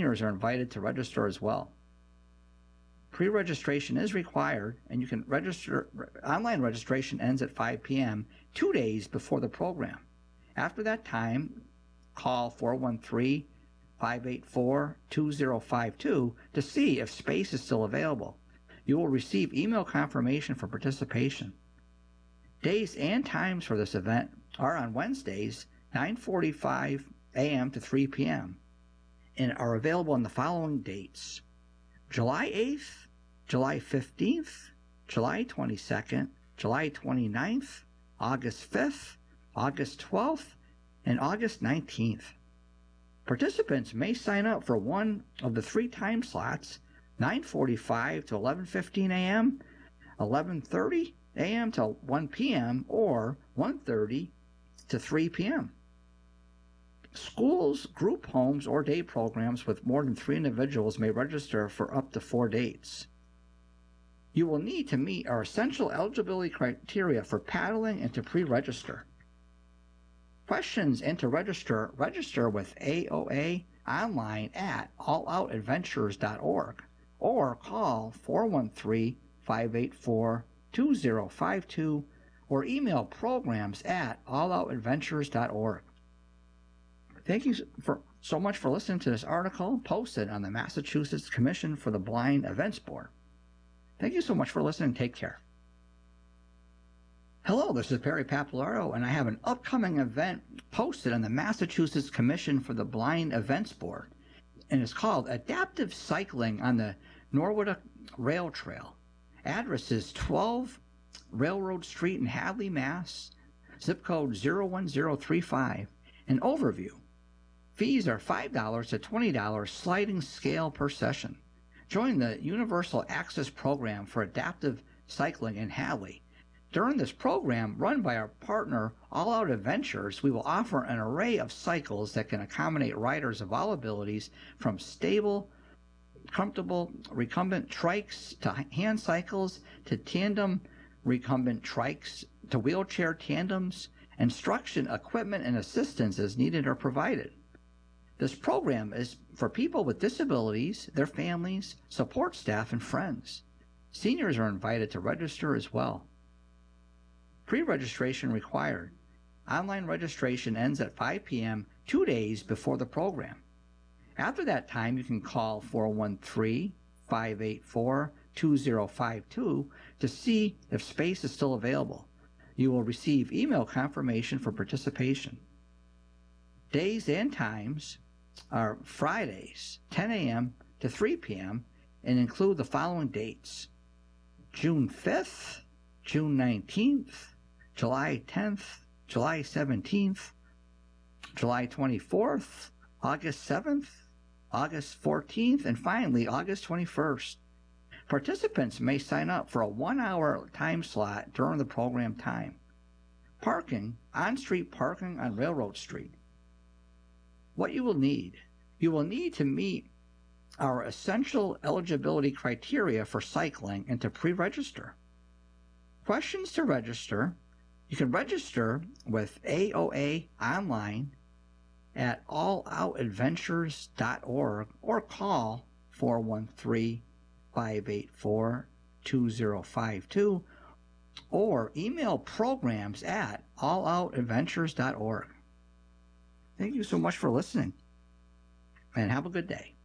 Seniors are invited to register as well. Pre-registration is required, and you can register. Online registration ends at 5 p.m. 2 days before the program. After that time, call 413-584-2052 to see if space is still available. You will receive email confirmation for participation. Days and times for this event are on Wednesdays, 9:45 a.m. to 3 p.m. and are available on the following dates: July 8th, July 15th, July 22nd, July 29th, August 5th, August 12th, and August 19th. Participants may sign up for one of the 3 time slots, 9:45 to 11:15 a.m., 11:30 a.m. to 1 p.m., or 1:30 to 3 p.m. Schools, group homes, or day programs with more than 3 individuals may register for up to 4 dates. You will need to meet our essential eligibility criteria for paddling and to pre-register. Questions and to register with AOA online at alloutadventures.org or call 413-584-2052 or email programs at alloutadventures.org. Thank you so much for listening to this article posted on the Massachusetts Commission for the Blind Events Board. Thank you so much for listening. Take care. Hello, this is Perry Papalaro, and I have an upcoming event posted on the Massachusetts Commission for the Blind Events Board, and it's called Adaptive Cycling on the Norwood Rail Trail. Address is 12 Railroad Street in Hadley, Mass., zip code 01035. An overview. Fees are $5 to $20 sliding scale per session. Join the Universal Access Program for Adaptive Cycling in Hadley. During this program, run by our partner All Out Adventures, we will offer an array of cycles that can accommodate riders of all abilities, from stable, comfortable recumbent trikes to hand cycles to tandem recumbent trikes to wheelchair tandems. Instruction, equipment, and assistance as needed are provided. This program is for people with disabilities, their families, support staff, and friends. Seniors are invited to register as well. Pre-registration required. Online registration ends at 5 p.m. 2 days before the program. After that time, you can call 413-584-2052 to see if space is still available. You will receive email confirmation for participation. Days and times are Fridays, 10 a.m. to 3 p.m., and include the following dates: June 5th, June 19th, July 10th, July 17th, July 24th, August 7th, August 14th, and finally August 21st. Participants may sign up for a 1-hour time slot during the program time. Parking, on-street parking on Railroad Street. What you will need. You will need to meet our essential eligibility criteria for cycling and to pre-register. Questions to register. You can register with AOA online at alloutadventures.org or call 413-584-2052 or email programs at alloutadventures.org. Thank you so much for listening, and have a good day.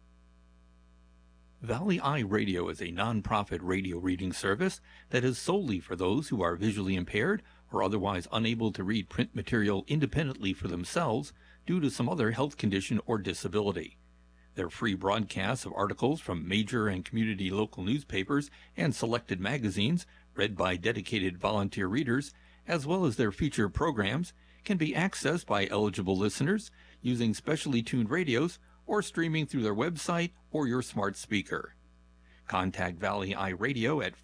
Valley Eye Radio is a non-profit radio reading service that is solely for those who are visually impaired or otherwise unable to read print material independently for themselves due to some other health condition or disability. Their free broadcasts of articles from major and community local newspapers and selected magazines, read by dedicated volunteer readers, as well as their feature programs, can be accessed by eligible listeners using specially tuned radios or streaming through their website or your smart speaker. Contact Valley Eye Radio at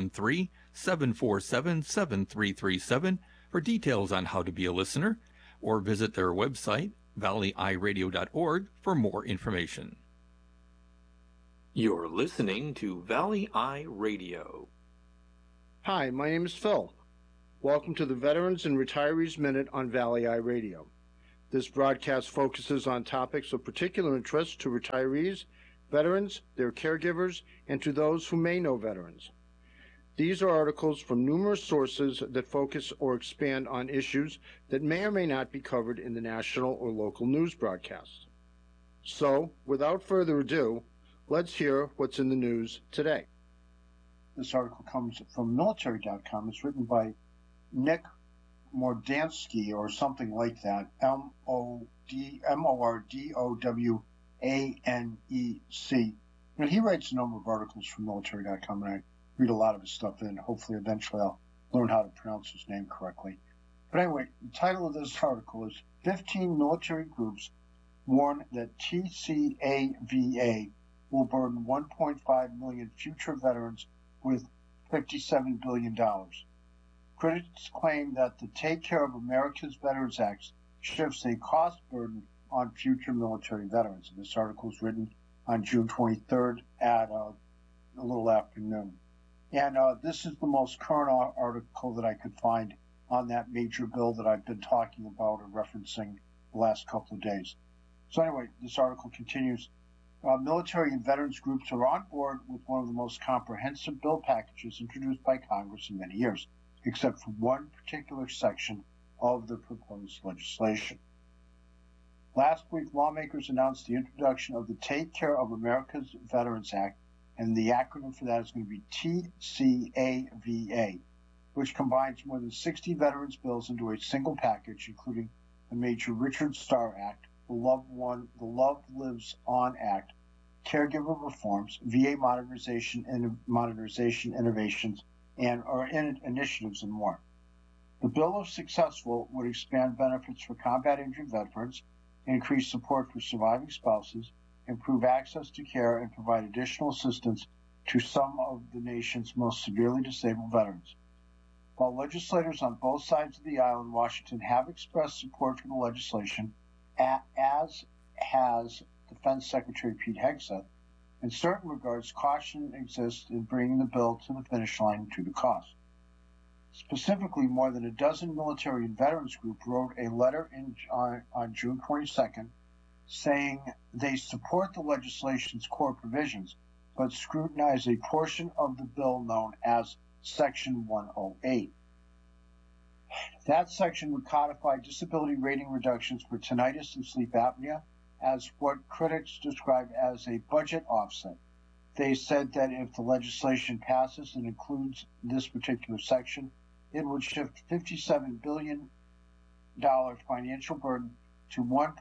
413-747-7337 for details on how to be a listener, or visit their website, valleyeyeradio.org, for more information. You're listening to Valley Eye Radio. Hi, my name is Phil. Welcome to the Veterans and Retirees Minute on Valley Eye Radio. This broadcast focuses on topics of particular interest to retirees, veterans, their caregivers, and to those who may know veterans. These are articles from numerous sources that focus or expand on issues that may or may not be covered in the national or local news broadcasts. So, without further ado, let's hear what's in the news today. This article comes from military.com. It's written by Nick Mordansky or something like that, Mordowanec. And he writes a number of articles for military.com, and I read a lot of his stuff, and hopefully eventually I'll learn how to pronounce his name correctly. But anyway, the title of this article is 15 Military Groups Warn that TCAVA will burden 1.5 million future veterans with $57 billion. Critics claim that the Take Care of America's Veterans Act shifts a cost burden on future military veterans. And this article was written on June 23rd at a little afternoon. And this is the most current article that I could find on that major bill that I've been talking about or referencing the last couple of days. So anyway, this article continues. Military and veterans groups are on board with one of the most comprehensive bill packages introduced by Congress in many years, except for one particular section of the proposed legislation. Last week, lawmakers announced the introduction of the Take Care of America's Veterans Act, and the acronym for that is going to be TCAVA, which combines more than 60 veterans bills into a single package, including the Major Richard Starr Act, the Love Lives On Act, caregiver reforms, VA modernization innovations, and initiatives and more. The bill, if successful, would expand benefits for combat injured veterans, increase support for surviving spouses, improve access to care, and provide additional assistance to some of the nation's most severely disabled veterans. While legislators on both sides of the aisle in Washington have expressed support for the legislation, as has Defense Secretary Pete Hegseth, in certain regards, caution exists in bringing the bill to the finish line due to cost. Specifically, more than a dozen military and veterans groups wrote a letter on June 22nd saying they support the legislation's core provisions, but scrutinize a portion of the bill known as Section 108. That section would codify disability rating reductions for tinnitus and sleep apnea as what critics describe as a budget offset. They said that if the legislation passes and includes this particular section, it would shift $57 billion financial burden to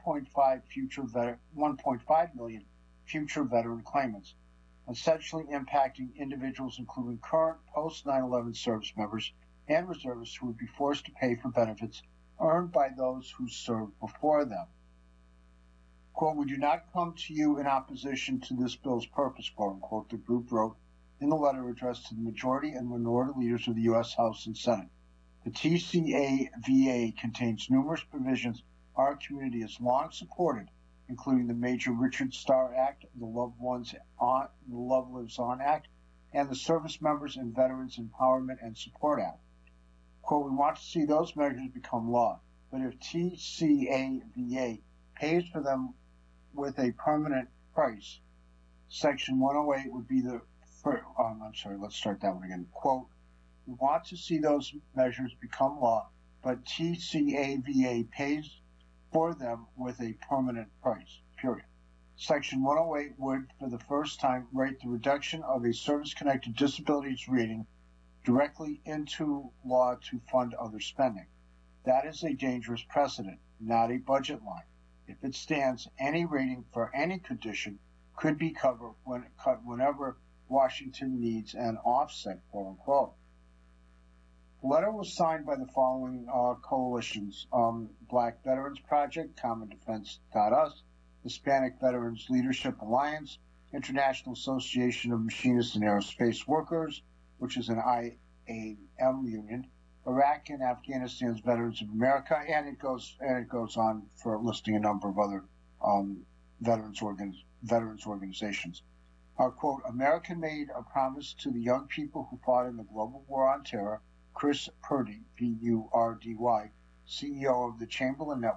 1.5 million future veteran claimants, essentially impacting individuals including current post-9/11 service members and reservists who would be forced to pay for benefits earned by those who served before them. Quote, "We do not come to you in opposition to this bill's purpose," quote unquote, the group wrote in the letter addressed to the majority and minority leaders of the U.S. House and Senate. The TCAVA contains numerous provisions our community has long supported, including the Major Richard Starr Act, the Love Lives On Act, and the Service Members and Veterans Empowerment and Support Act. Quote, "We want to see those measures become law, but if TCAVA pays for them with a permanent price, Section 108 would be let's start that one again. Quote, "We want to see those measures become law, but TCAVA pays for them with a permanent price, period. Section 108 would, for the first time, write the reduction of a service-connected disabilities rating directly into law to fund other spending. That is a dangerous precedent, not a budget line. If it stands, any rating for any condition could be cut whenever Washington needs an offset, quote unquote." The letter was signed by the following coalitions: Black Veterans Project, Common Defense.us, Hispanic Veterans Leadership Alliance, International Association of Machinists and Aerospace Workers, which is an IAM union, Iraq and Afghanistan's Veterans of America, and it goes on for listing a number of other veterans organizations. Quote, "America made a promise to the young people who fought in the global war on terror," Chris Purdy, Purdy, CEO of the Chamberlain Network,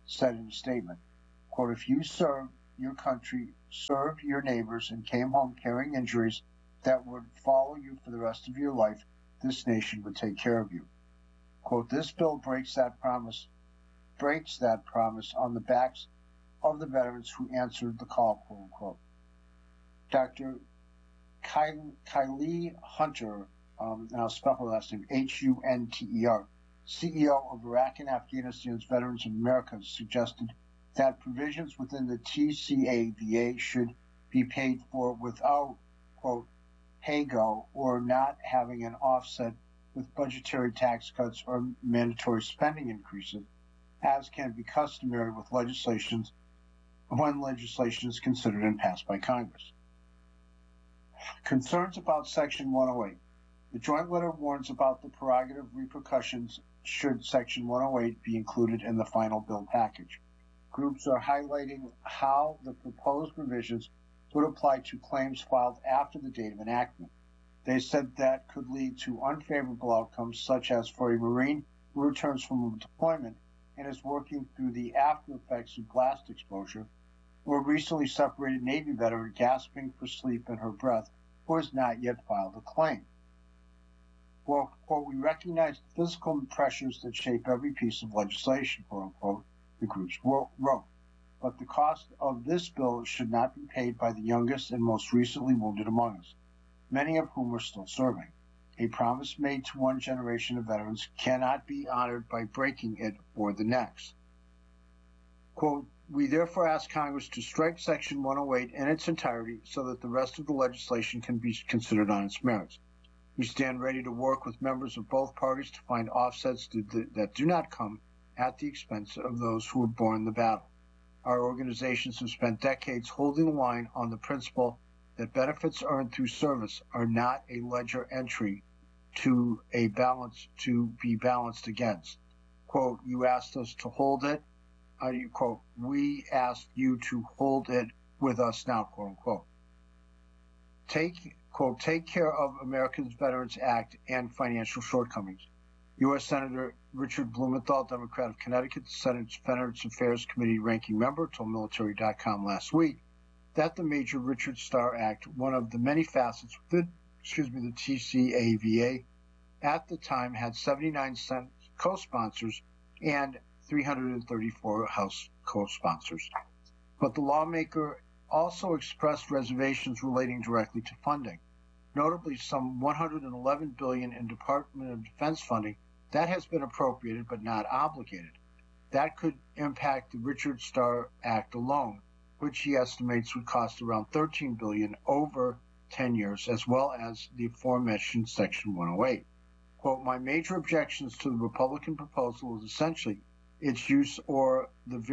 said in a statement, quote, if you served your country, served your neighbors, and came home carrying injuries that would follow you for the rest of your life, this nation would take care of you. Quote, this bill breaks that promise on the backs of the veterans who answered the call, quote unquote. Dr. Kylie Hunter, and I'll spell her last name, Hunter, CEO of Iraq and Afghanistan's Veterans of America, suggested that provisions within the TCAVA should be paid for without, quote, pay-go or not having an offset with budgetary tax cuts or mandatory spending increases, as can be customary with legislation when legislation is considered and passed by Congress. Concerns about Section 108. The joint letter warns about the prerogative repercussions should Section 108 be included in the final bill package. Groups are highlighting how the proposed revisions would apply to claims filed after the date of enactment. They said that could lead to unfavorable outcomes, such as for a Marine who returns from a deployment and is working through the after effects of blast exposure, or a recently separated Navy veteran gasping for sleep in her breath who has not yet filed a claim. Well, quote, we recognize the physical pressures that shape every piece of legislation, quote unquote, the groups wrote. But the cost of this bill should not be paid by the youngest and most recently wounded among us, many of whom are still serving. A promise made to one generation of veterans cannot be honored by breaking it for the next. Quote, we therefore ask Congress to strike Section 108 in its entirety so that the rest of the legislation can be considered on its merits. We stand ready to work with members of both parties to find offsets that do not come at the expense of those who have borne the battle. Our organizations have spent decades holding the line on the principle that benefits earned through service are not a ledger entry to a balance to be balanced against. Quote, you asked us to hold it. Quote, we asked you to hold it with us now, quote unquote. Take care of Americans Veterans Act and financial shortcomings. U.S. Senator Richard Blumenthal, Democrat of Connecticut, the Senate's Veterans Affairs Committee ranking member, told Military.com last week that the Major Richard Starr Act, one of the many facets within, the TCAVA, at the time had 79 Senate co-sponsors and 334 House co-sponsors. But the lawmaker also expressed reservations relating directly to funding, notably some $111 billion in Department of Defense funding that has been appropriated but not obligated. That could impact the Richard Starr Act alone, which he estimates would cost around $13 billion over 10 years, as well as the aforementioned Section 108. Quote, my major objections to the Republican proposal is essentially its use or its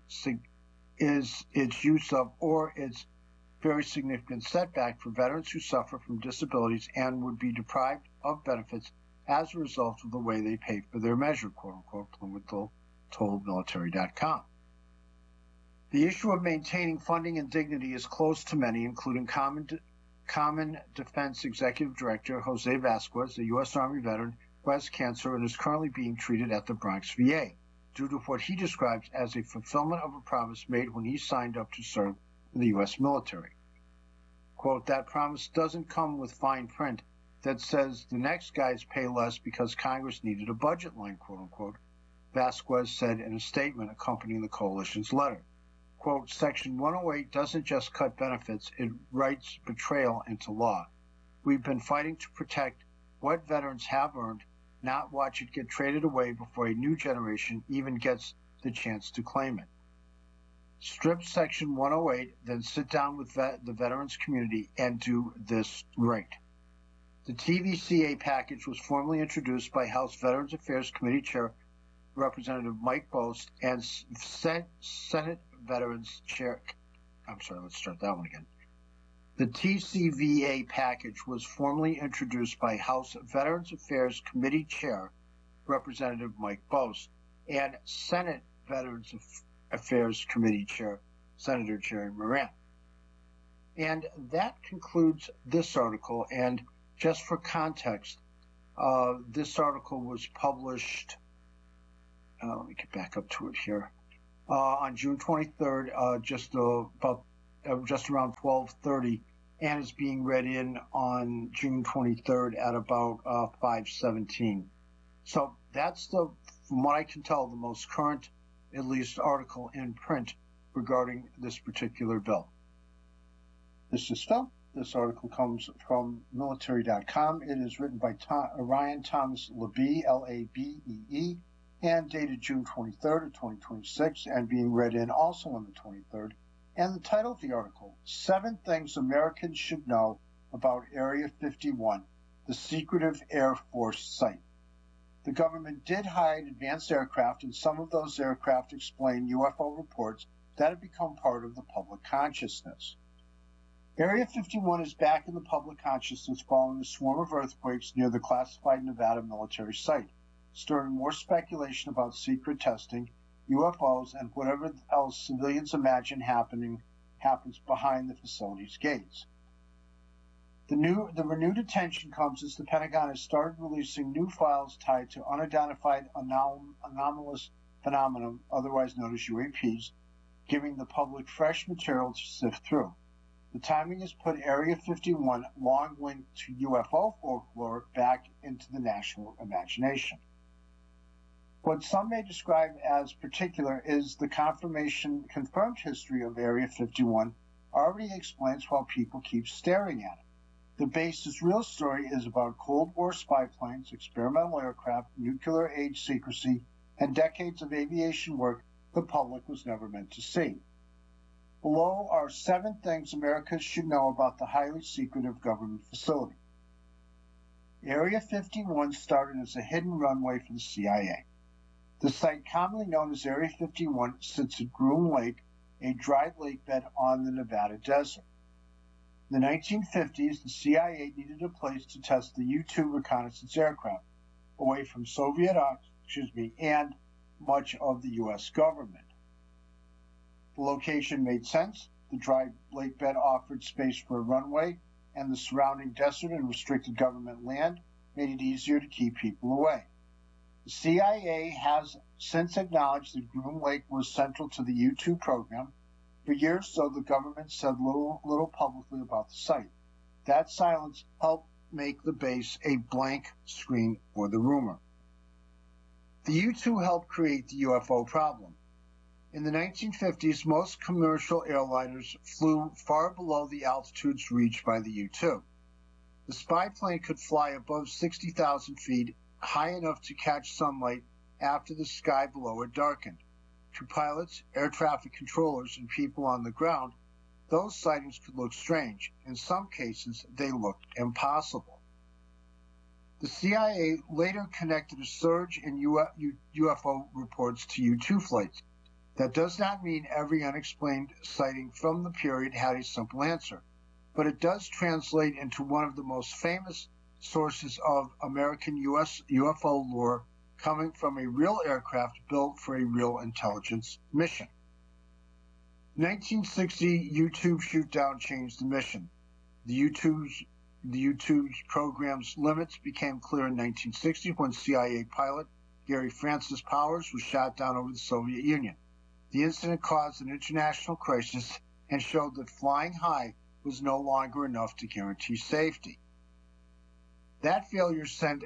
very significant setback for veterans who suffer from disabilities and would be deprived of benefits as a result of the way they pay for their measure, quote unquote, Blumenthal told Military.com. The issue of maintaining funding and dignity is close to many, including Common Defense Executive Director Jose Vasquez, a U.S. Army veteran who has cancer and is currently being treated at the Bronx VA, due to what he describes as a fulfillment of a promise made when he signed up to serve in the U.S. military. Quote, that promise doesn't come with fine print that says the next guys pay less because Congress needed a budget line, quote unquote, Vasquez said in a statement accompanying the coalition's letter. Quote, Section 108 doesn't just cut benefits, it writes betrayal into law. We've been fighting to protect what veterans have earned, not watch it get traded away before a new generation even gets the chance to claim it. Strip Section 108, then sit down with the veterans community and do this right. The TVCA package was formally introduced by House Veterans Affairs Committee Chair Representative Mike Bost and Senate Veterans Chair, The TCVA package was formally introduced by House Veterans Affairs Committee Chair Representative Mike Bost and Senate Veterans Affairs Committee Chair Senator Jerry Moran. And that concludes this article. And just for context, this article was published, let me get back up to it here. on June 23rd, just around 12:30, and is being read in on June 23rd at about 5:17. So that's from what I can tell, the most current, at least, article in print regarding this particular bill. This is Phil. This article comes from military.com. It is written by Ryan Thomas Labee, Labee, and dated June 23rd of 2026, and being read in also on the 23rd. And the title of the article, 7 Things Americans Should Know About Area 51, the Secretive Air Force Site. The government did hide advanced aircraft, and some of those aircraft explain UFO reports that have become part of the public consciousness. Area 51 is back in the public consciousness following a swarm of earthquakes near the classified Nevada military site, stirring more speculation about secret testing, UFOs, and whatever else civilians imagine happens behind the facility's gates. The renewed attention comes as the Pentagon has started releasing new files tied to unidentified anomalous phenomena, otherwise known as UAPs, giving the public fresh material to sift through. The timing has put Area 51, long linked to UFO folklore, back into the national imagination. What some may describe as particular is the confirmed history of Area 51 already explains why people keep staring at it. The base's real story is about Cold War spy planes, experimental aircraft, nuclear age secrecy, and decades of aviation work the public was never meant to see. Below are 7 things America should know about the highly secretive government facility. Area 51 started as a hidden runway for the CIA. The site, commonly known as Area 51, sits at Groom Lake, a dry lake bed on the Nevada desert. In the 1950s, the CIA needed a place to test the U-2 reconnaissance aircraft away from and much of the U.S. government. The location made sense. The dry lake bed offered space for a runway, and the surrounding desert and restricted government land made it easier to keep people away. The CIA has since acknowledged that Groom Lake was central to the U-2 program. For years, though, the government said little publicly about the site. That silence helped make the base a blank screen for the rumor. The U-2 helped create the UFO problem. In the 1950s, most commercial airliners flew far below the altitudes reached by the U-2. The spy plane could fly above 60,000 feet, high enough to catch sunlight after the sky below it darkened. To pilots, air traffic controllers, and people on the ground, those sightings could look strange. In some cases, they looked impossible. The CIA later connected a surge in UFO reports to U-2 flights. That does not mean every unexplained sighting from the period had a simple answer, but it does translate into one of the most famous sources of American US UFO lore, coming from a real aircraft built for a real intelligence mission. 1960 U-2 shootdown changed the mission. The U-2's program's limits became clear in 1960 when CIA pilot Gary Francis Powers was shot down over the Soviet Union. The incident caused an international crisis and showed that flying high was no longer enough to guarantee safety. That failure sent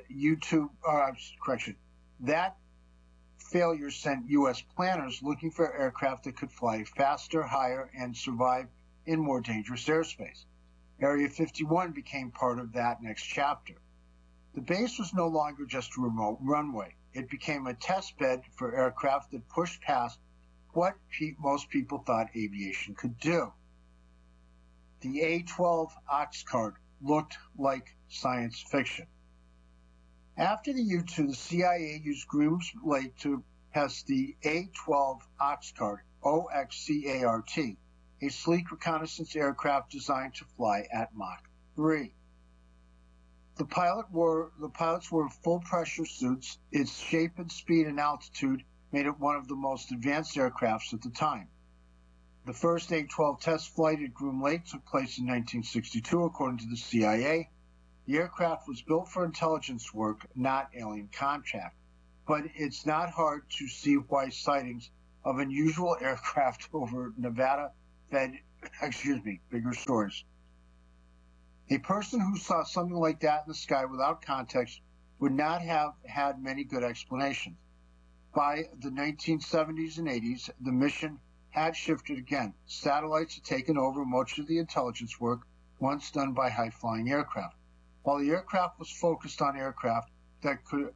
U.S. planners looking for aircraft that could fly faster, higher, and survive in more dangerous airspace. Area 51 became part of that next chapter. The base was no longer just a remote runway. It became a test bed for aircraft that pushed past what most people thought aviation could do. The A-12 Oxcart looked like science fiction. After the U-2, the CIA used Groom Lake to test the A-12 Oxcart, OXCART, a sleek reconnaissance aircraft designed to fly at Mach 3. The pilots wore full-pressure suits. Its shape and speed and altitude made it one of the most advanced aircrafts at the time. The first A-12 test flight at Groom Lake took place in 1962, according to the CIA. The aircraft was built for intelligence work, not alien contact. But it's not hard to see why sightings of unusual aircraft over Nevada fed, bigger stories. A person who saw something like that in the sky without context would not have had many good explanations. By the 1970s and 80s, the mission had shifted again. Satellites had taken over much of the intelligence work once done by high-flying aircraft. While the aircraft was focused on aircraft that could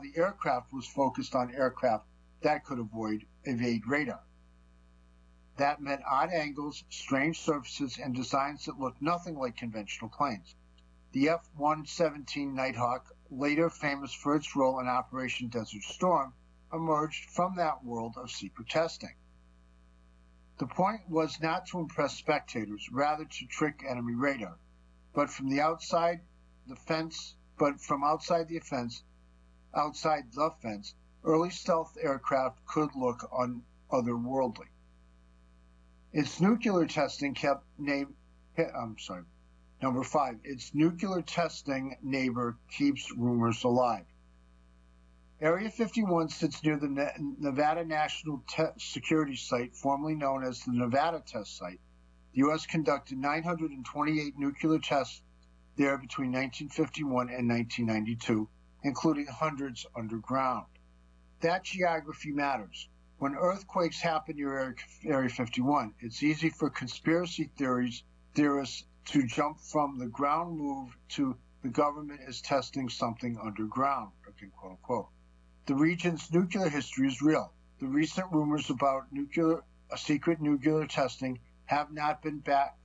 evade radar. That meant odd angles, strange surfaces, and designs that looked nothing like conventional planes. The F-117 Nighthawk, later famous for its role in Operation Desert Storm, emerged from that world of secret testing. The point was not to impress spectators, rather to trick enemy radar. But from outside the fence, early stealth aircraft could look otherworldly. Its nuclear testing its nuclear testing neighbor keeps rumors alive. Area 51 sits near the Nevada National Security Site, formerly known as the Nevada Test Site. The U.S. conducted 928 nuclear tests there between 1951 and 1992, including hundreds underground. That geography matters. When earthquakes happen near Area 51, it's easy for conspiracy theorists to jump from the ground move to the government is testing something underground, quote unquote. The region's nuclear history is real. The recent rumors about secret nuclear testing have not been backed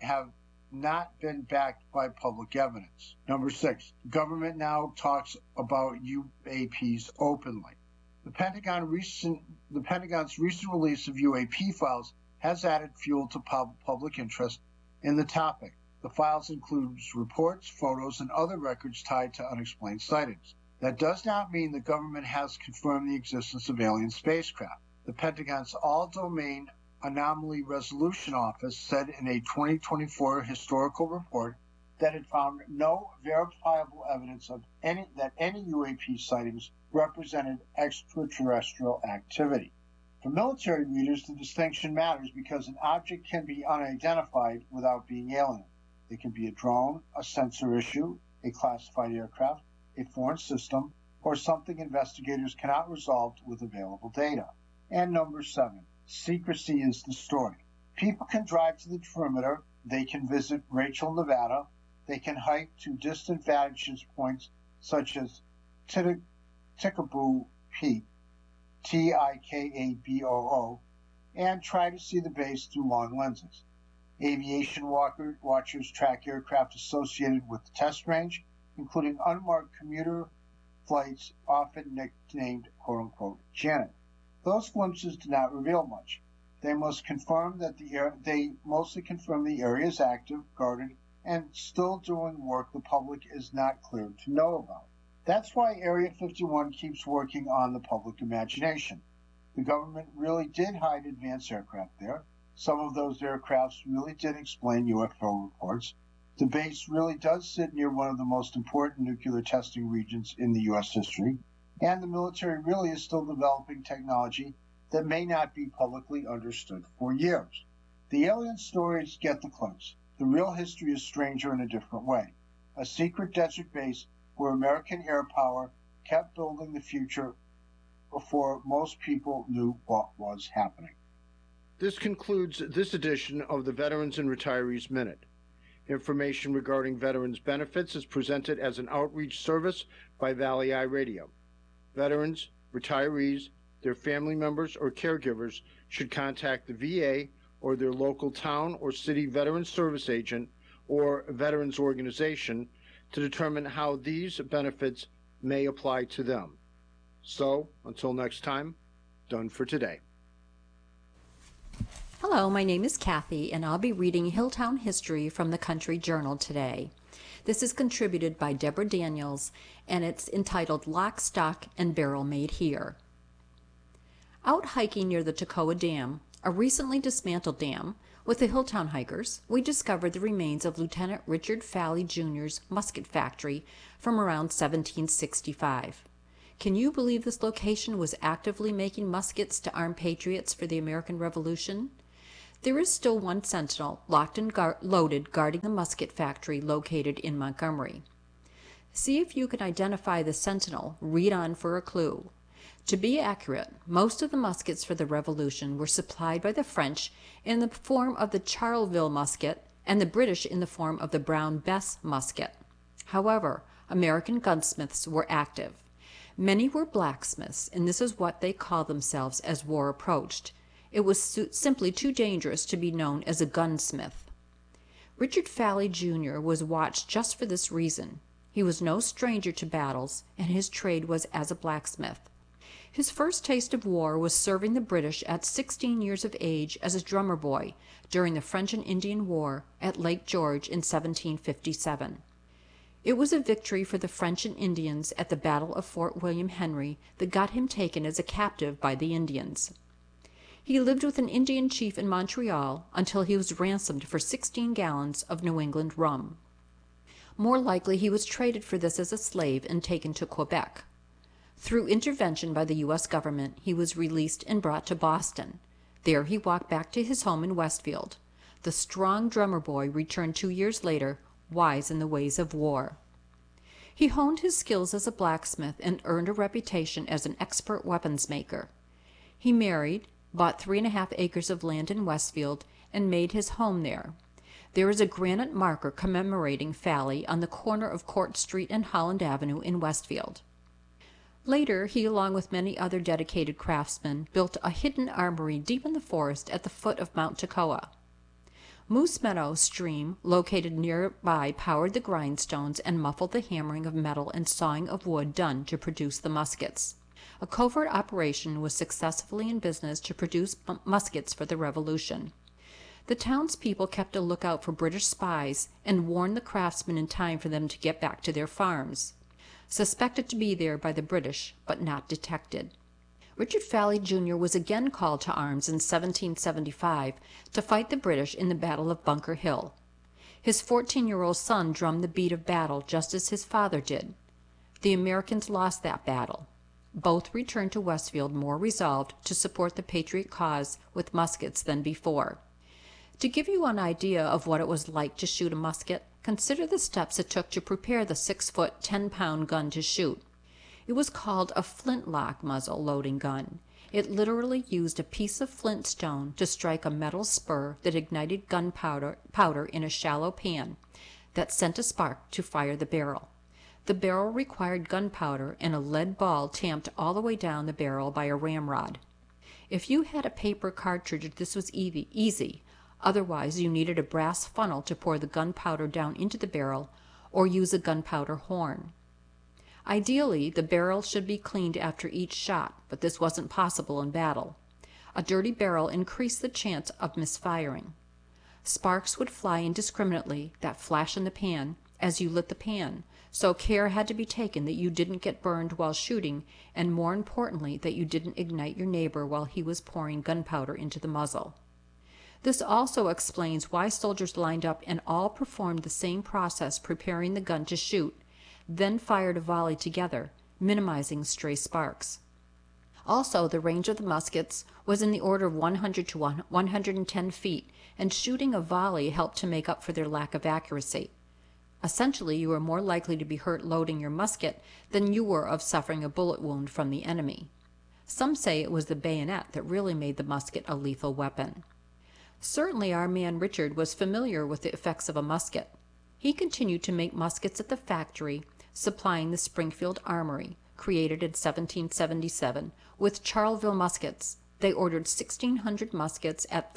by public evidence. Number 6, the government now talks about UAPs openly. The Pentagon's recent release of UAP files has added fuel to public interest in the topic. The files include reports, photos, and other records tied to unexplained sightings. That does not mean the government has confirmed the existence of alien spacecraft. The Pentagon's All-Domain Anomaly Resolution Office said in a 2024 historical report that it found no verifiable evidence of that any UAP sightings represented extraterrestrial activity. For military readers, the distinction matters because an object can be unidentified without being alien. It can be a drone, a sensor issue, a classified aircraft, a foreign system, or something investigators cannot resolve with available data. And number 7, secrecy is the story. People can drive to the perimeter, they can visit Rachel, Nevada, they can hike to distant vantage points such as Tikaboo Peak, Tikaboo, and try to see the base through long lenses. Aviation watchers track aircraft associated with the test range, including unmarked commuter flights often nicknamed quote-unquote Janet. Those glimpses do not reveal much. They mostly confirm the area is active, guarded, and still doing work the public is not cleared to know about. That's why Area 51 keeps working on the public imagination. The government really did hide advanced aircraft there. Some of those aircrafts really did explain UFO reports. The base really does sit near one of the most important nuclear testing regions in the U.S. history, and the military really is still developing technology that may not be publicly understood for years. The alien stories get the clicks. The real history is stranger in a different way. A secret desert base where American air power kept building the future before most people knew what was happening. This concludes this edition of the Veterans and Retirees Minute. Information regarding veterans' benefits is presented as an outreach service by Valley Eye Radio. Veterans, retirees, their family members, or caregivers should contact the VA or their local town or city veterans service agent or veterans organization to determine how these benefits may apply to them. So, until next time, done for today. Hello, my name is Kathy, and I'll be reading Hilltown History from the Country Journal today. This is contributed by Deborah Daniels, and it's entitled Lock, Stock, and Barrel Made Here. Out hiking near the Toccoa Dam, a recently dismantled dam, with the Hilltown hikers, we discovered the remains of Lieutenant Richard Falley Jr.'s musket factory from around 1765. Can you believe this location was actively making muskets to arm patriots for the American Revolution? There is still one sentinel, locked and loaded, guarding the musket factory located in Montgomery. See if you can identify the sentinel. Read on for a clue. To be accurate, most of the muskets for the Revolution were supplied by the French in the form of the Charleville musket and the British in the form of the Brown Bess musket. However, American gunsmiths were active. Many were blacksmiths, and this is what they called themselves as war approached. It was simply too dangerous to be known as a gunsmith. Richard Falley, Jr. was watched just for this reason. He was no stranger to battles, and his trade was as a blacksmith. His first taste of war was serving the British at 16 years of age as a drummer boy during the French and Indian War at Lake George in 1757. It was a victory for the French and Indians at the Battle of Fort William Henry that got him taken as a captive by the Indians. He lived with an Indian chief in Montreal until he was ransomed for 16 gallons of New England rum. More likely he was traded for this as a slave and taken to Quebec. Through intervention by the U.S. government, he was released and brought to Boston. There he walked back to his home in Westfield. The strong drummer boy returned 2 years later, wise in the ways of war. He honed his skills as a blacksmith and earned a reputation as an expert weapons maker. He married, bought 3.5 acres of land in Westfield, and made his home there. There is a granite marker commemorating Falley on the corner of Court Street and Holland Avenue in Westfield. Later, he, along with many other dedicated craftsmen, built a hidden armory deep in the forest at the foot of Mount Toccoa. Moose Meadow Stream, located nearby, powered the grindstones and muffled the hammering of metal and sawing of wood done to produce the muskets. A covert operation was successfully in business to produce muskets for the Revolution. The townspeople kept a lookout for British spies and warned the craftsmen in time for them to get back to their farms. Suspected to be there by the British, but not detected. Richard Falley, Jr. was again called to arms in 1775 to fight the British in the Battle of Bunker Hill. His 14-year-old son drummed the beat of battle just as his father did. The Americans lost that battle. Both returned to Westfield more resolved to support the Patriot cause with muskets than before. To give you an idea of what it was like to shoot a musket, consider the steps it took to prepare the 6-foot, 10-pound gun to shoot. It was called a flintlock muzzle loading gun. It literally used a piece of flint stone to strike a metal spur that ignited gunpowder in a shallow pan that sent a spark to fire the barrel. The barrel required gunpowder and a lead ball tamped all the way down the barrel by a ramrod. If you had a paper cartridge, this was easy. Otherwise, you needed a brass funnel to pour the gunpowder down into the barrel or use a gunpowder horn. Ideally, the barrel should be cleaned after each shot, but this wasn't possible in battle. A dirty barrel increased the chance of misfiring. Sparks would fly indiscriminately, that flash in the pan, as you lit the pan, so care had to be taken that you didn't get burned while shooting, and more importantly, that you didn't ignite your neighbor while he was pouring gunpowder into the muzzle. This also explains why soldiers lined up and all performed the same process preparing the gun to shoot, then fired a volley together, minimizing stray sparks. Also, the range of the muskets was in the order of 100 to 110 feet, and shooting a volley helped to make up for their lack of accuracy. Essentially, you were more likely to be hurt loading your musket than you were of suffering a bullet wound from the enemy. Some say it was the bayonet that really made the musket a lethal weapon. Certainly our man Richard was familiar with the effects of a musket. He continued to make muskets at the factory, supplying the Springfield Armory, created in 1777, with Charleville muskets. They ordered 1,600 muskets at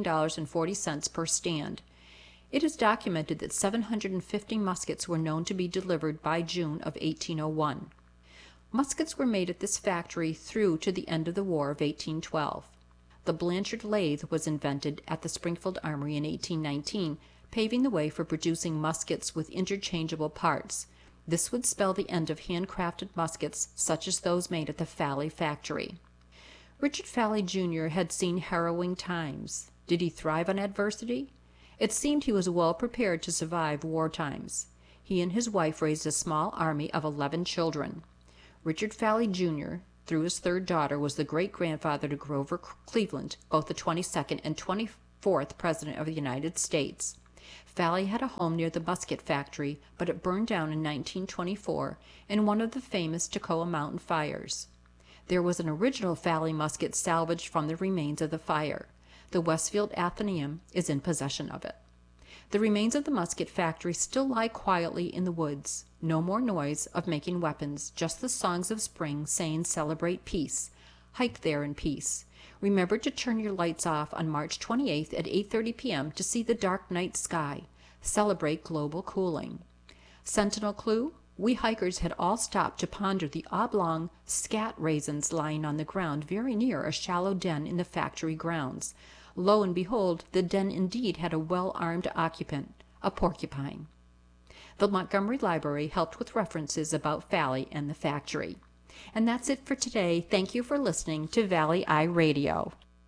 $13.40 per stand. It is documented that 750 muskets were known to be delivered by June of 1801. Muskets were made at this factory through to the end of the War of 1812. The Blanchard lathe was invented at the Springfield Armory in 1819, paving the way for producing muskets with interchangeable parts. This would spell the end of handcrafted muskets such as those made at the Falley factory. Richard Falley, Jr. had seen harrowing times. Did he thrive on adversity? It seemed he was well prepared to survive war times. He and his wife raised a small army of 11 children. Richard Falley Jr., through his third daughter, was the great-grandfather to Grover Cleveland, both the 22nd and 24th President of the United States. Falley had a home near the musket factory, but it burned down in 1924 in one of the famous Toccoa Mountain fires. There was an original Falley musket salvaged from the remains of the fire. The Westfield Athenaeum is in possession of it. The remains of the musket factory still lie quietly in the woods. No more noise of making weapons, just the songs of spring saying celebrate peace. Hike there in peace. Remember to turn your lights off on March 28th at 8:30 p.m. to see the dark night sky. Celebrate global cooling. Sentinel clue? We hikers had all stopped to ponder the oblong scat raisins lying on the ground very near a shallow den in the factory grounds. Lo and behold, the den indeed had a well-armed occupant, a porcupine. The Montgomery Library helped with references about Falley and the factory. And that's it for today. Thank you for listening to Valley Eye Radio.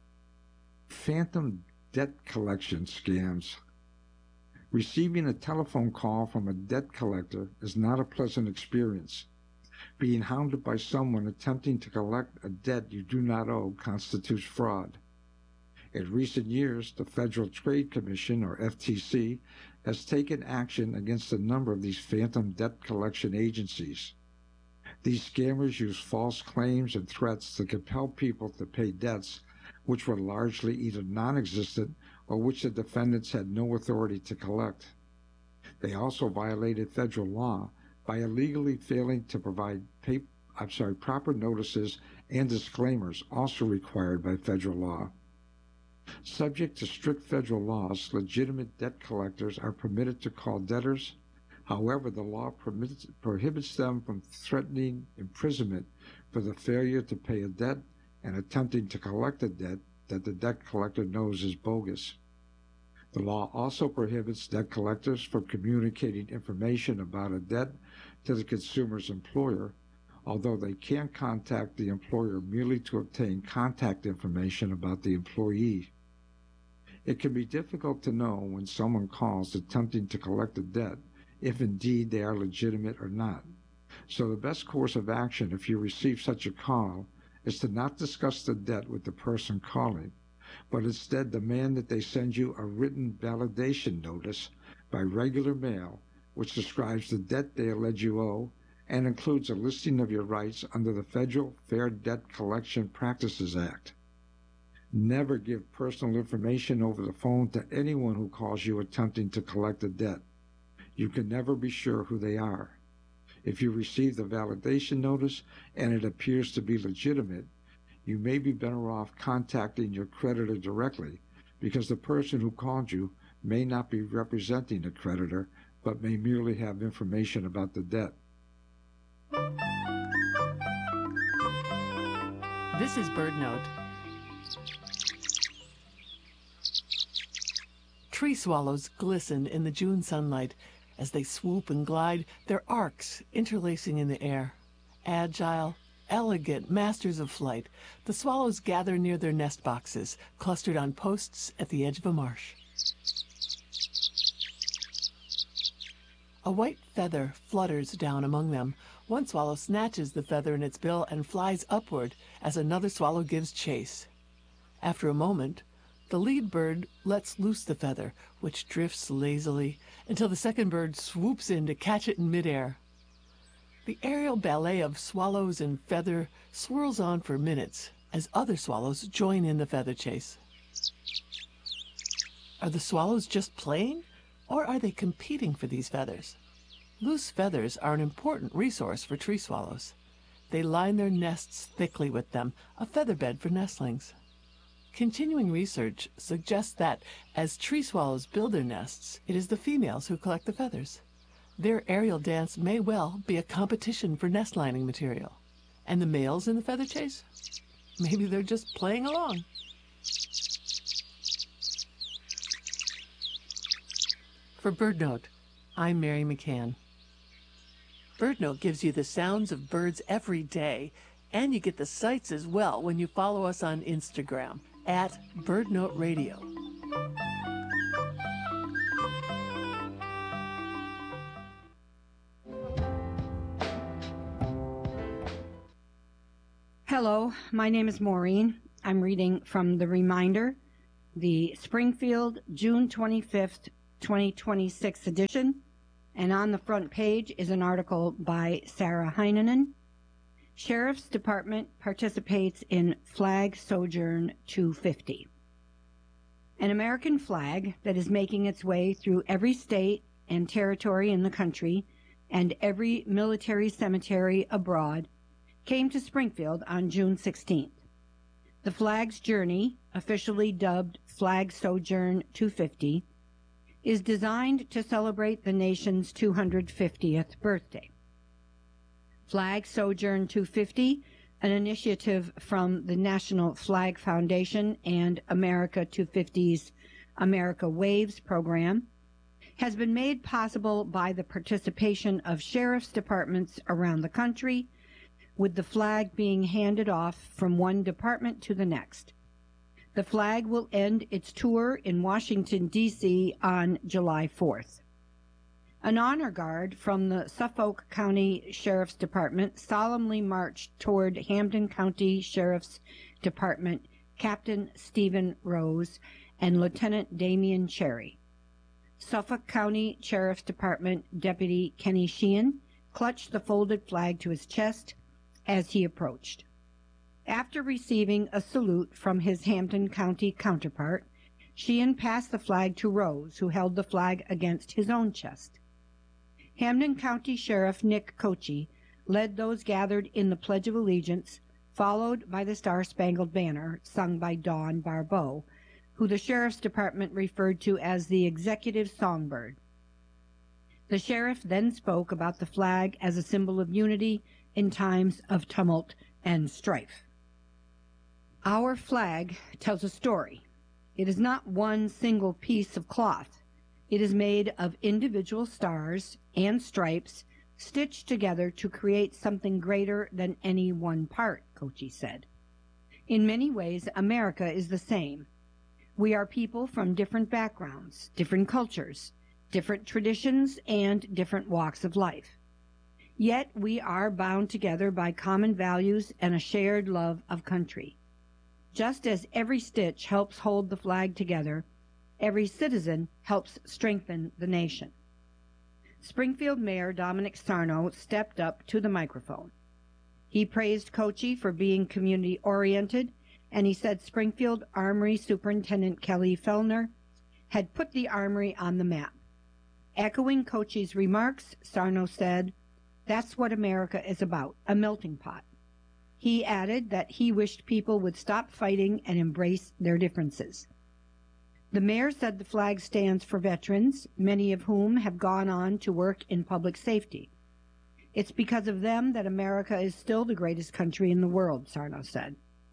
Phantom debt collection scams. Receiving a telephone call from a debt collector is not a pleasant experience. Being hounded by someone attempting to collect a debt you do not owe constitutes fraud. In recent years, the Federal Trade Commission, or FTC, has taken action against a number of these phantom debt collection agencies. These scammers use false claims and threats to compel people to pay debts which were largely either non-existent or which the defendants had no authority to collect. They also violated federal law by illegally failing to provide proper notices and disclaimers also required by federal law. Subject to strict federal laws, legitimate debt collectors are permitted to call debtors. However, the law prohibits them from threatening imprisonment for the failure to pay a debt and attempting to collect a debt that the debt collector knows is bogus. The law also prohibits debt collectors from communicating information about a debt to the consumer's employer, although they can contact the employer merely to obtain contact information about the employee. It can be difficult to know when someone calls attempting to collect a debt if indeed they are legitimate or not. So the best course of action if you receive such a call is to not discuss the debt with the person calling, but instead demand that they send you a written validation notice by regular mail which describes the debt they allege you owe and includes a listing of your rights under the Federal Fair Debt Collection Practices Act. Never give personal information over the phone to anyone who calls you attempting to collect a debt. You can never be sure who they are. If you receive the validation notice and it appears to be legitimate, you may be better off contacting your creditor directly because the person who called you may not be representing a creditor but may merely have information about the debt. This is BirdNote. Tree swallows glisten in the June sunlight as they swoop and glide, their arcs interlacing in the air. Agile, elegant masters of flight, the swallows gather near their nest boxes, clustered on posts at the edge of a marsh. A white feather flutters down among them. One swallow snatches the feather in its bill and flies upward as another swallow gives chase. After a moment, the lead bird lets loose the feather, which drifts lazily until the second bird swoops in to catch it in midair. The aerial ballet of swallows and feather swirls on for minutes as other swallows join in the feather chase. Are the swallows just playing, or are they competing for these feathers? Loose feathers are an important resource for tree swallows. They line their nests thickly with them, a feather bed for nestlings. Continuing research suggests that as tree swallows build their nests, it is the females who collect the feathers. Their aerial dance may well be a competition for nest lining material. And the males in the feather chase? Maybe they're just playing along. For BirdNote, I'm Mary McCann. BirdNote gives you the sounds of birds every day, and you get the sights as well when you follow us on Instagram at BirdNote Radio. Hello, my name is Maureen. I'm reading from The Reminder, the Springfield, June 25th, 2026 edition. And on the front page is an article by Sarah Heinonen. Sheriff's Department participates in Flag Sojourn 250. An American flag that is making its way through every state and territory in the country and every military cemetery abroad came to Springfield on June 16th. The flag's journey, officially dubbed Flag Sojourn 250, is designed to celebrate the nation's 250th birthday. Flag Sojourn 250, an initiative from the National Flag Foundation and America 250's America Waves program, has been made possible by the participation of sheriff's departments around the country, with the flag being handed off from one department to the next. The flag will end its tour in Washington, D.C. on July 4th. An honor guard from the Suffolk County Sheriff's Department solemnly marched toward Hampden County Sheriff's Department Captain Stephen Rose and Lieutenant Damian Cherry. Suffolk County Sheriff's Department Deputy Kenny Sheehan clutched the folded flag to his chest as he approached. After receiving a salute from his Hampden County counterpart, Sheehan passed the flag to Rose, who held the flag against his own chest. Hampden County Sheriff Nick Cochee led those gathered in the Pledge of Allegiance, followed by the Star-Spangled Banner, sung by Dawn Barbeau, who the Sheriff's Department referred to as the Executive Songbird. The sheriff then spoke about the flag as a symbol of unity in times of tumult and strife. Our flag tells a story. It is not one single piece of cloth. It is made of individual stars and stripes stitched together to create something greater than any one part, Cochee said. In many ways, America is the same. We are people from different backgrounds, different cultures, different traditions, and different walks of life. Yet we are bound together by common values and a shared love of country. Just as every stitch helps hold the flag together, every citizen helps strengthen the nation. Springfield Mayor Dominic Sarno stepped up to the microphone. He praised Cochee for being community-oriented, and he said Springfield Armory Superintendent Kelly Fellner had put the Armory on the map. Echoing Cochee's remarks, Sarno said, "That's what America is about, a melting pot." He added that he wished people would stop fighting and embrace their differences. The mayor said the flag stands for veterans, many of whom have gone on to work in public safety. It's because of them that America is still the greatest country in the world, Sarno said.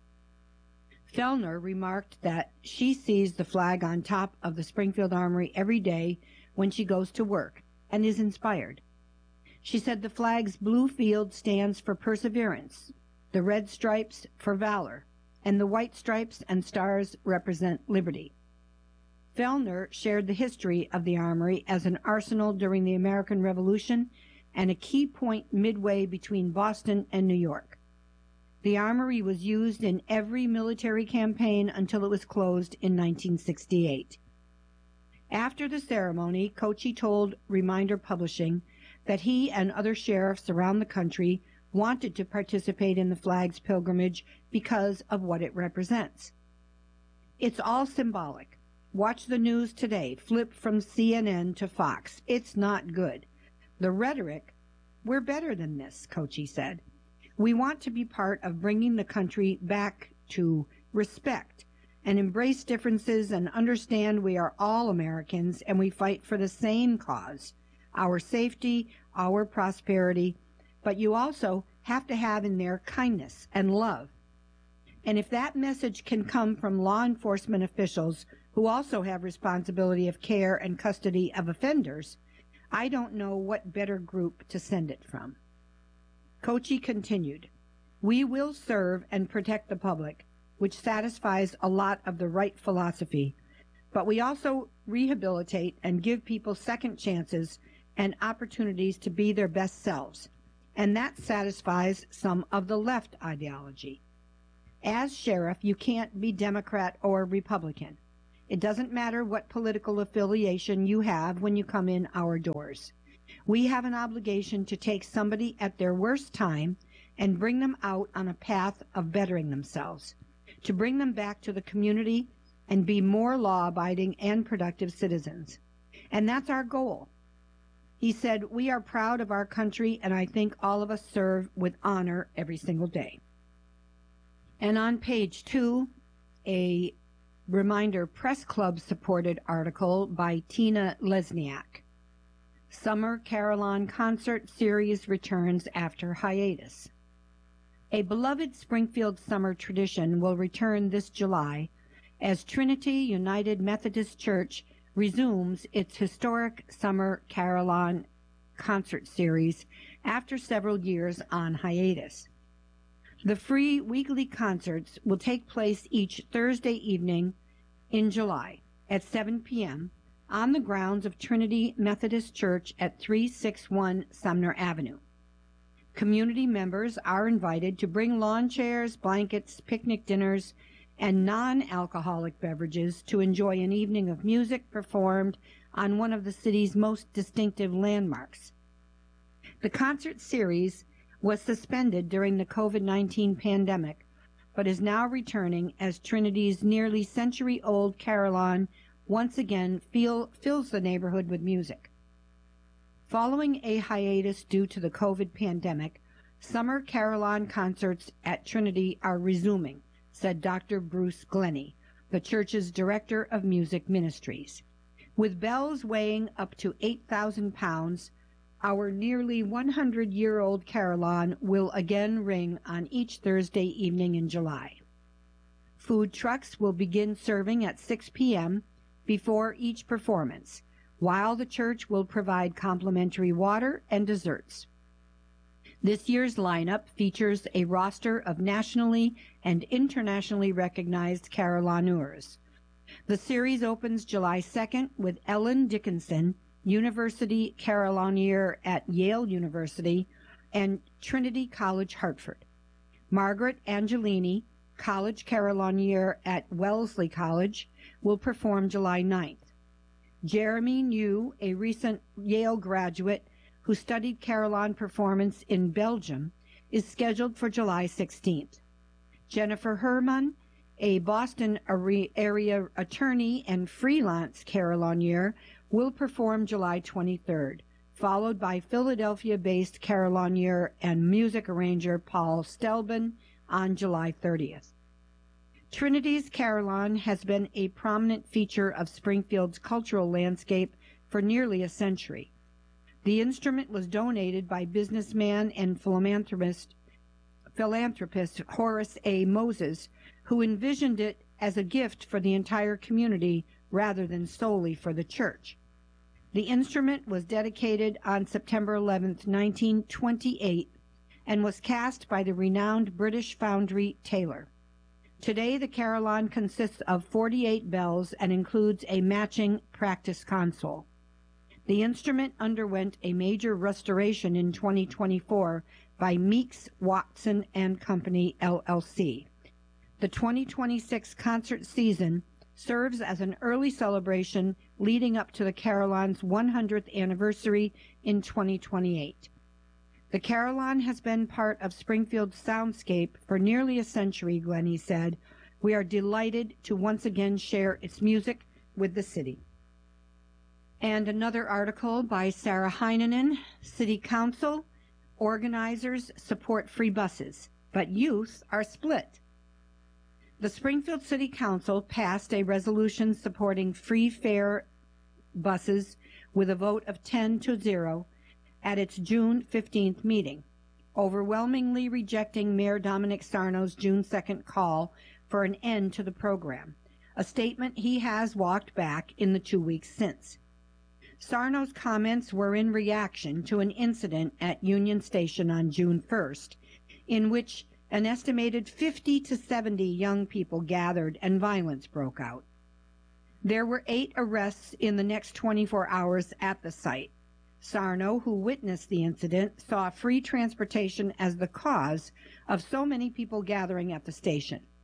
Fellner remarked that she sees the flag on top of the Springfield Armory every day when she goes to work and is inspired. She said the flag's blue field stands for perseverance, the red stripes for valor, and the white stripes and stars represent liberty. Fellner shared the history of the Armory as an arsenal during the American Revolution and a key point midway between Boston and New York. The Armory was used in every military campaign until it was closed in 1968. After the ceremony, Cochee told Reminder Publishing that he and other sheriffs around the country wanted to participate in the flag's pilgrimage because of what it represents. It's all symbolic. Watch the news today. Flip from CNN to Fox. It's not good. The rhetoric, we're better than this, Cochee said. We want to be part of bringing the country back to respect and embrace differences and understand we are all Americans and we fight for the same cause, our safety, our prosperity, but you also have to have in there kindness and love. And if that message can come from law enforcement officials who also have responsibility of care and custody of offenders, I don't know what better group to send it from. Cochee continued, "We will serve and protect the public, which satisfies a lot of the right philosophy, but we also rehabilitate and give people second chances and opportunities to be their best selves, and that satisfies some of the left ideology. As sheriff, you can't be Democrat or Republican. It doesn't matter what political affiliation you have when you come in our doors. We have an obligation to take somebody at their worst time and bring them out on a path of bettering themselves, to bring them back to the community and be more law-abiding and productive citizens. And that's our goal. He said, we are proud of our country, and I think all of us serve with honor every single day. And on page 2, a Reminder Press Club supported article by Tina Lesniak. Summer Carillon Concert Series returns after hiatus. A beloved Springfield summer tradition will return this July as Trinity United Methodist Church resumes its historic Summer Carillon Concert Series after several years on hiatus. The free weekly concerts will take place each Thursday evening in July at 7 p.m. on the grounds of Trinity Methodist Church at 361 Sumner Avenue. Community members are invited to bring lawn chairs, blankets, picnic dinners, and non-alcoholic beverages to enjoy an evening of music performed on one of the city's most distinctive landmarks. The concert series was suspended during the COVID-19 pandemic, but is now returning as Trinity's nearly century-old carillon once again fills the neighborhood with music. Following a hiatus due to the COVID pandemic, summer carillon concerts at Trinity are resuming, said Dr. Bruce Glennie, the church's director of music ministries. With bells weighing up to 8,000 pounds, our nearly 100-year-old carillon will again ring on each Thursday evening in July. Food trucks will begin serving at 6 p.m. before each performance, while the church will provide complimentary water and desserts. This year's lineup features a roster of nationally and internationally recognized carillonneurs. The series opens July 2nd with Ellen Dickinson, University Carillonneur at Yale University and Trinity College, Hartford. Margaret Angelini, College Carillonneur at Wellesley College, will perform July 9th. Jeremy New, a recent Yale graduate who studied carillon performance in Belgium, is scheduled for July 16th. Jennifer Herman, a Boston area attorney and freelance carillonneur, will perform July 23rd, followed by Philadelphia-based carillonneur and music arranger Paul Stelben on July 30th. Trinity's carillon has been a prominent feature of Springfield's cultural landscape for nearly a century. The instrument was donated by businessman and philanthropist Horace A. Moses, who envisioned it as a gift for the entire community rather than solely for the church. The instrument was dedicated on September 11, 1928, and was cast by the renowned British foundry Taylor. Today, the carillon consists of 48 bells and includes a matching practice console. The instrument underwent a major restoration in 2024 by Meeks, Watson and Company, LLC. The 2026 concert season serves as an early celebration leading up to the carillon's 100th anniversary in 2028. The carillon has been part of Springfield's soundscape for nearly a century, Glennie said. We are delighted to once again share its music with the city. And another article by Sarah Heinonen, City Council, organizers support free buses, but youth are split. The Springfield City Council passed a resolution supporting free fare buses with a vote of 10-0 at its June 15th meeting, overwhelmingly rejecting Mayor Dominic Sarno's June 2nd call for an end to the program, a statement he has walked back in the 2 weeks since. Sarno's comments were in reaction to an incident at Union Station on June 1st, in which an estimated 50 to 70 young people gathered and violence broke out. There were 8 arrests in the next 24 hours at the site. Sarno, who witnessed the incident, saw free transportation as the cause of so many people gathering at the station.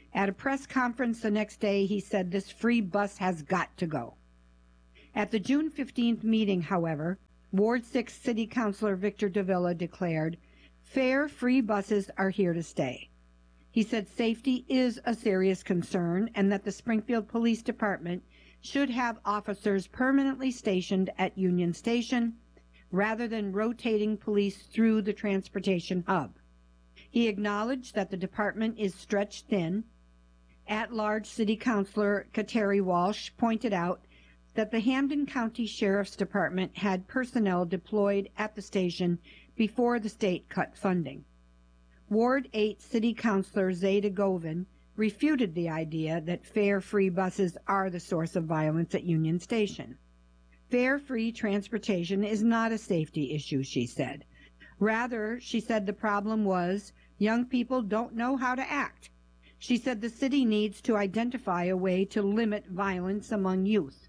At a press conference the next day, he said this free bus has got to go. At the June 15th meeting, however, Ward 6 City Councilor Victor Davila declared, "Fare free buses are here to stay." He said safety is a serious concern and that the Springfield Police Department should have officers permanently stationed at Union Station rather than rotating police through the transportation hub. He acknowledged that the department is stretched thin. At-large City Councilor Kateri Walsh pointed out that the Hampden County Sheriff's Department had personnel deployed at the station before the state cut funding. Ward 8 City Councilor Zeta Govin refuted the idea that fare-free buses are the source of violence at Union Station. Fare-free transportation is not a safety issue, she said. Rather, she said the problem was young people don't know how to act. She said the city needs to identify a way to limit violence among youth.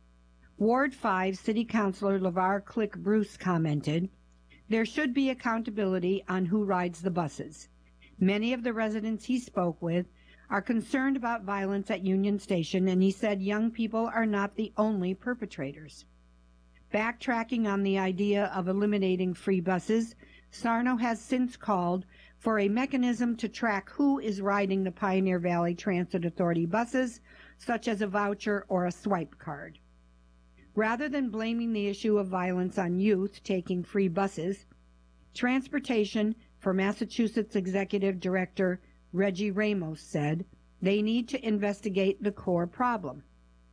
Ward 5 City Councilor LeVar Click Bruce commented, "There should be accountability on who rides the buses. Many of the residents he spoke with are concerned about violence at Union Station, and he said young people are not the only perpetrators." Backtracking on the idea of eliminating free buses, Sarno has since called for a mechanism to track who is riding the Pioneer Valley Transit Authority buses, such as a voucher or a swipe card. Rather than blaming the issue of violence on youth taking free buses, Transportation for Massachusetts Executive Director Reggie Ramos said they need to investigate the core problem.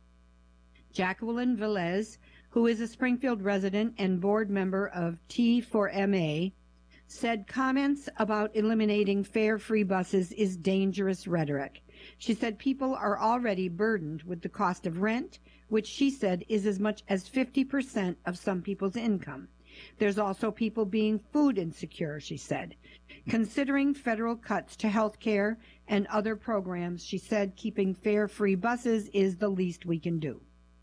Jacqueline Velez, who is a Springfield resident and board member of T4MA, said comments about eliminating fare-free buses is dangerous rhetoric. She said people are already burdened with the cost of rent, which she said is as much as 50% of some people's income. There's also people being food insecure, she said. Considering federal cuts to health care and other programs, she said keeping fare-free buses is the least we can do.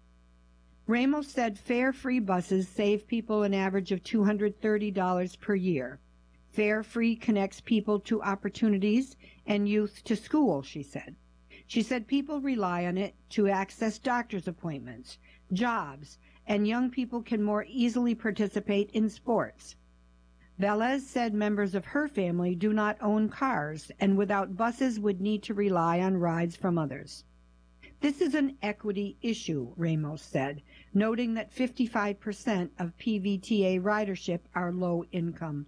Ramos said fare-free buses save people an average of $230 per year. Fare-free connects people to opportunities and youth to school, she said. She said people rely on it to access doctor's appointments, jobs, and young people can more easily participate in sports. Velez said members of her family do not own cars and without buses would need to rely on rides from others. This is an equity issue, Ramos said, noting that 55% of PVTA ridership are low income.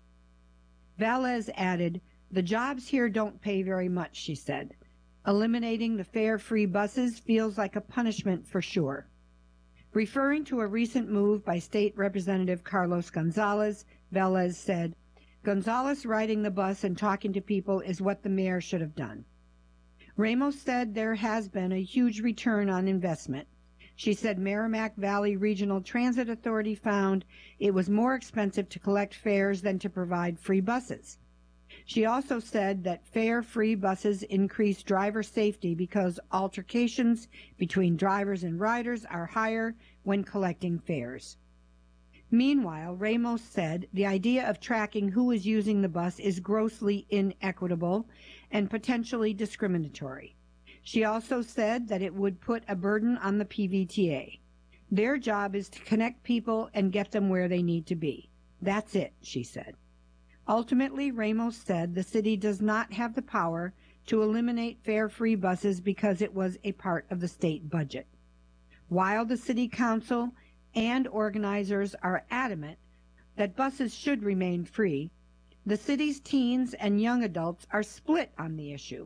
Velez added, "The jobs here don't pay very much," she said. "Eliminating the fare-free buses feels like a punishment for sure." Referring to a recent move by State Representative Carlos Gonzalez, Velez said, "Gonzalez riding the bus and talking to people is what the mayor should have done." Ramos said there has been a huge return on investment. She said Merrimack Valley Regional Transit Authority found it was more expensive to collect fares than to provide free buses. She also said that fare-free buses increase driver safety because altercations between drivers and riders are higher when collecting fares. Meanwhile, Ramos said the idea of tracking who is using the bus is grossly inequitable and potentially discriminatory. She also said that it would put a burden on the PVTA. Their job is to connect people and get them where they need to be. That's it, she said. Ultimately, Ramos said the city does not have the power to eliminate fare-free buses because it was a part of the state budget. While the city council and organizers are adamant that buses should remain free, the city's teens and young adults are split on the issue.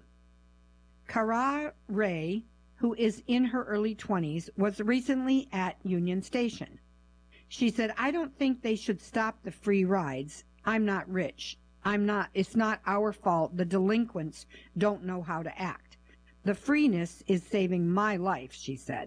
Cara Ray, who is in her early 20s, was recently at Union Station. She said, "I don't think they should stop the free rides. I'm not rich. It's not our fault the delinquents don't know how to act. The freeness is saving my life," she said.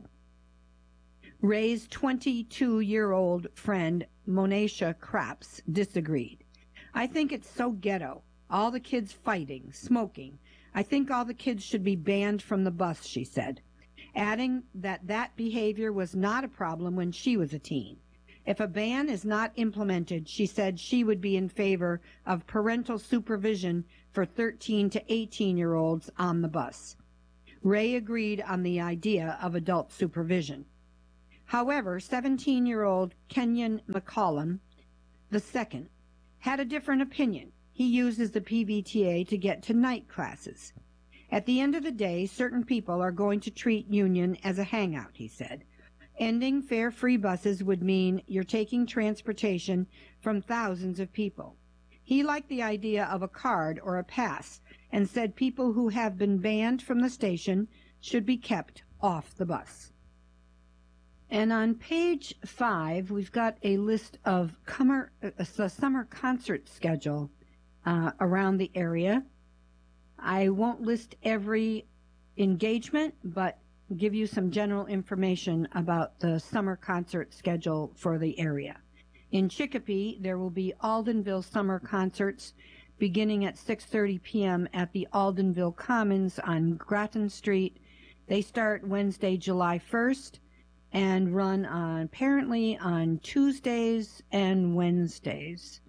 Ray's 22-year-old friend, Monisha Kraps, disagreed. "I think it's so ghetto. All the kids fighting, smoking. I think all the kids should be banned from the bus," she said, adding that that behavior was not a problem when she was a teen. If a ban is not implemented, she said she would be in favor of parental supervision for 13 to 18-year-olds on the bus. Ray agreed on the idea of adult supervision. However, 17-year-old Kenyon McCollum II had a different opinion. He uses the PVTA to get to night classes. At the end of the day, certain people are going to treat Union as a hangout, he said. Ending fare-free buses would mean you're taking transportation from thousands of people. He liked the idea of a card or a pass and said people who have been banned from the station should be kept off the bus. And on page 5, we've got a list of the summer concert schedule around the area. I won't list every engagement, but give you some general information about the summer concert schedule for the area. In Chicopee, there will be Aldenville summer concerts beginning at 6:30 p.m. at the Aldenville Commons on Grattan Street. They start Wednesday, July 1st, and run apparently on Tuesdays and Wednesdays.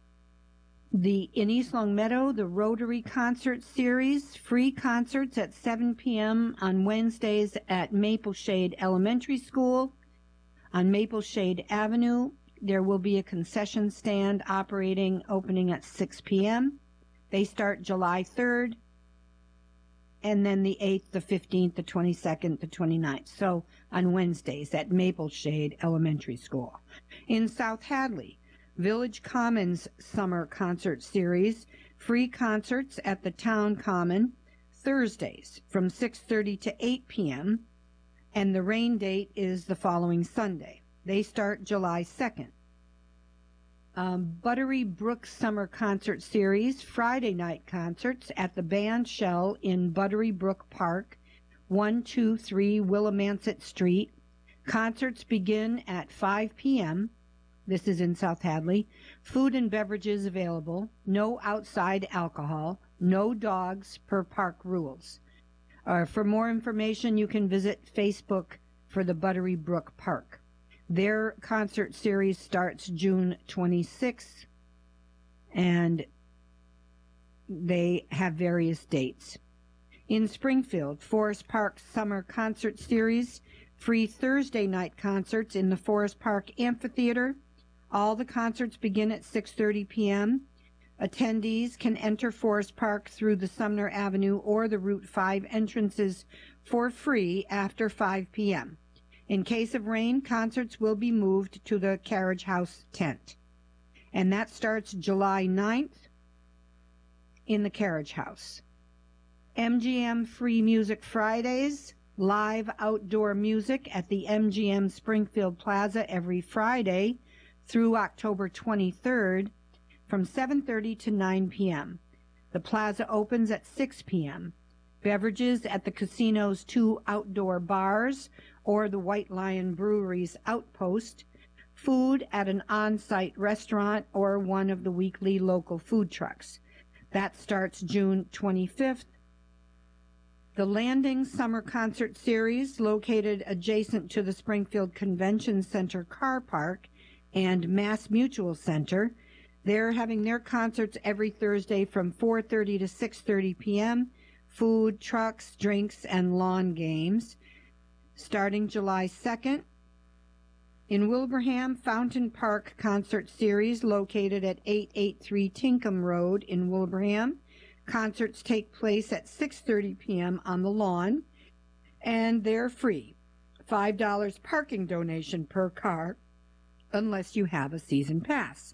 In East Longmeadow, the Rotary Concert Series, free concerts at 7 p.m. on Wednesdays at Maple Shade Elementary School. On Maple Shade Avenue, there will be a concession stand opening at 6 p.m. They start July 3rd, and then the 8th, the 15th, the 22nd, the 29th. So on Wednesdays at Maple Shade Elementary School. In South Hadley, Village Commons Summer Concert Series, free concerts at the Town Common, Thursdays from 6:30 to 8 p.m., and the rain date is the following Sunday. They start July 2nd. Buttery Brook Summer Concert Series, Friday night concerts at the Band Shell in Buttery Brook Park, 123 Willimanset Street. Concerts begin at 5 p.m. This is in South Hadley. Food and beverages available. No outside alcohol. No dogs per park rules. For more information, you can visit Facebook for the Buttery Brook Park. Their concert series starts June 26th, and they have various dates. In Springfield, Forest Park Summer Concert Series, free Thursday night concerts in the Forest Park Amphitheater. All the concerts begin at 6:30 p.m. Attendees can enter Forest Park through the Sumner Avenue or the Route 5 entrances for free after 5 p.m. In case of rain, concerts will be moved to the Carriage House tent. And that starts July 9th in the Carriage House. MGM Free Music Fridays, live outdoor music at the MGM Springfield Plaza every Friday through October 23rd from 7:30 to 9 p.m. The plaza opens at 6 p.m. Beverages at the casino's 2 outdoor bars or the White Lion Brewery's Outpost. Food at an on-site restaurant or one of the weekly local food trucks. That starts June 25th. The Landing Summer Concert Series, located adjacent to the Springfield Convention Center car park and Mass Mutual Center. They're having their concerts every Thursday from 4:30 to 6:30 p.m. Food, trucks, drinks, and lawn games. Starting July 2nd. In Wilbraham, Fountain Park Concert Series, located at 883 Tinkham Road in Wilbraham. Concerts take place at 6:30 p.m. on the lawn, and they're free. $5 parking donation per car, unless you have a season pass.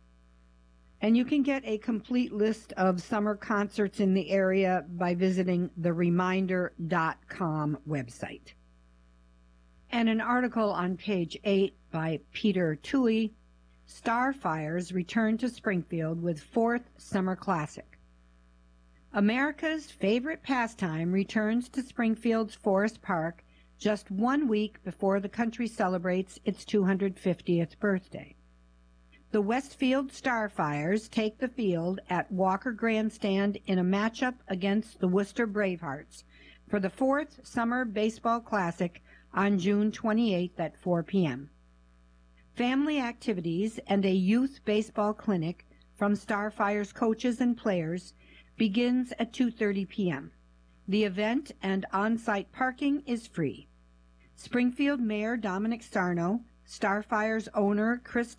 And you can get a complete list of summer concerts in the area by visiting the Reminder.com website. And an article on page 8 by Peter Toohey, Starfires return to Springfield with 4th Summer Classic. America's favorite pastime returns to Springfield's Forest Park just 1 week before the country celebrates its 250th birthday. The Westfield Starfires take the field at Walker Grandstand in a matchup against the Worcester Bravehearts for the 4th Summer Baseball Classic on June 28th at 4 p.m. family activities, and a youth baseball clinic from Starfire's coaches and players begins at 2:30 p.m. The event and on-site parking is free. Springfield Mayor Dominic Sarno, Starfire's owner Chris